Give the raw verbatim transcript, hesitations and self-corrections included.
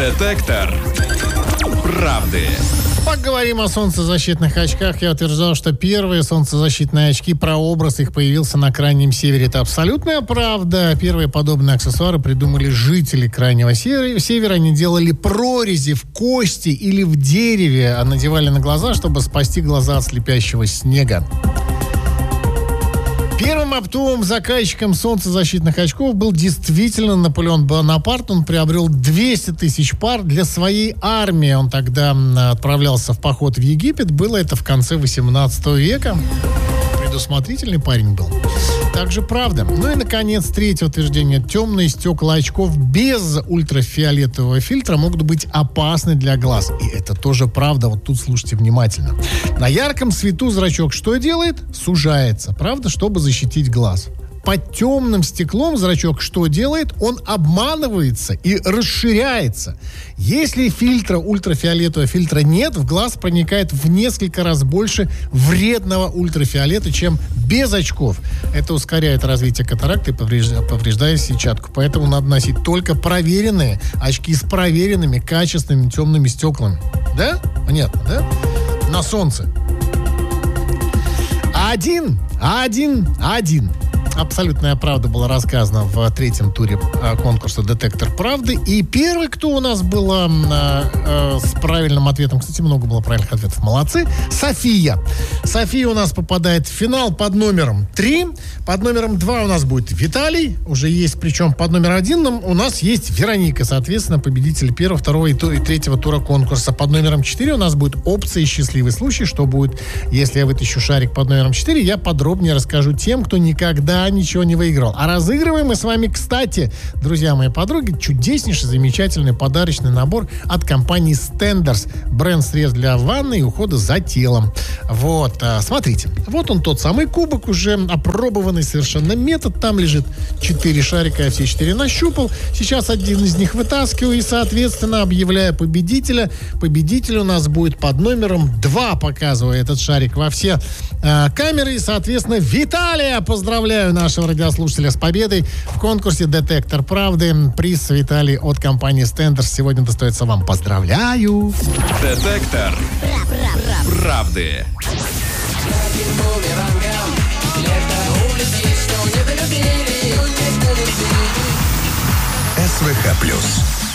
Детектор правды. Поговорим о солнцезащитных очках. Я утверждал, что первые солнцезащитные очки, прообраз их появился на Крайнем Севере. Это абсолютная правда. Первые подобные аксессуары придумали жители Крайнего Севера. Они делали прорези в кости или в дереве, а надевали на глаза, чтобы спасти глаза от слепящего снега. Первым оптовым заказчиком солнцезащитных очков был действительно Наполеон Бонапарт. Он приобрел двести тысяч пар для своей армии. Он тогда отправлялся в поход в Египет. Было это в конце восемнадцатого века. Предусмотрительный парень был. Также правда. Ну и, наконец, третье утверждение. Темные стекла очков без ультрафиолетового фильтра могут быть опасны для глаз. И это тоже правда. Вот тут слушайте внимательно. На ярком свету зрачок что делает? Сужается. Правда? Чтобы защитить глаз. Под темным стеклом зрачок что делает? Он обманывается и расширяется. Если фильтра, ультрафиолетового фильтра нет, в глаз проникает в несколько раз больше вредного ультрафиолета, чем без очков. Это ускоряет развитие катаракты и повреждает, повреждает сетчатку. Поэтому надо носить только проверенные очки с проверенными качественными темными стеклами. Да? Понятно, да? На солнце. Один, один, один. Абсолютная правда была рассказана в третьем туре конкурса «Детектор правды». И первый, кто у нас был э, э, с правильным ответом, кстати, много было правильных ответов, молодцы, София. София у нас попадает в финал под номером три. Под номером два у нас будет Виталий. Уже есть, причем под номером один у нас есть Вероника. Соответственно, победитель первого, второго и, ту, и третьего тура конкурса. Под номером четыре у нас будет опция «Счастливый случай». Что будет, если я вытащу шарик под номером четыре, я подробнее расскажу тем, кто никогда ничего не выиграл. А разыгрываем мы с вами, кстати, друзья мои подруги, чудеснейший, замечательный подарочный набор от компании Stenders. Бренд средств для ванны и ухода за телом. Вот, а, смотрите. Вот он тот самый кубок, уже опробованный совершенно метод. Там лежит четыре шарика, я все четыре нащупал. Сейчас один из них вытаскиваю и, соответственно, объявляю победителя. Победитель у нас будет под номером два, показывая этот шарик во все э, камеры. И, соответственно, Виталия поздравляю нашего радиослушателя с победой в конкурсе «Детектор правды». Приз Виталий от компании Stenders сегодня достается вам. Поздравляю! Детектор правды. СВХ плюс.